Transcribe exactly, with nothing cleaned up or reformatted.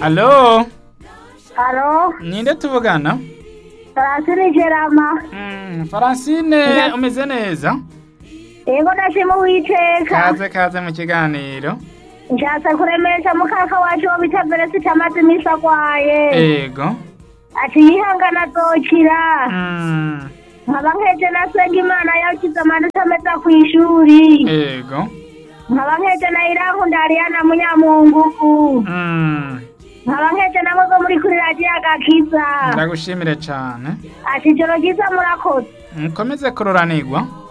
Alo, Halo, ninde tuvugana? Francine Gerama. Mm, Francine umeze neza? Yego ndashima Uwiteka. Kaze kaze mu kiganiro. Nshatse kuremesha mukaka wacu wo bita Felicite amaze iminsi agwaye. Ego. Ati yihangana azokira. Mm, Nkaba nkeje nasenga Imana yakize amanota meza kw'ishuri. ego. Nkaba nkeje na Irankunda Ariana Munyamungugu. Mm, Nkaba nkeje namwe go muri kuri radiyo Agakiza. ndagushimire cyane. Ati ijoro ryiza murakoze. Mukomeze kuroranirwa.